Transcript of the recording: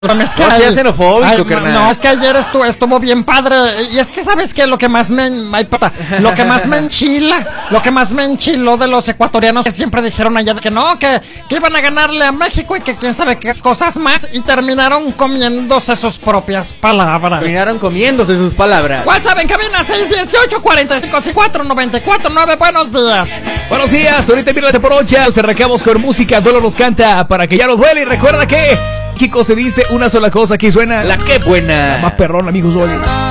Es que no seas xenofóbico, carnal. No, es que ayer estuvo bien padre. Y es que, ¿sabes qué? Lo que más me enchiló de los ecuatorianos que siempre dijeron allá que no, que iban a ganarle a México y que quién sabe qué cosas más. Y terminaron comiéndose sus propias palabras. WhatsApp en cabina 618-4554-949. Buenos días. Buenos días, ahorita mírate por hocha. Nos arrancamos con música. Dolo nos canta para que ya nos duele. Y recuerda que Kiko se dice una sola cosa, aquí suena la que buena. La más perrón, amigos, hoy.